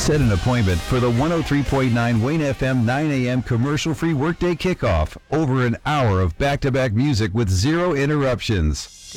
Set an appointment for the 103.9 Wayne FM 9 a.m. commercial-free workday kickoff. Over an hour of back-to-back music with zero interruptions.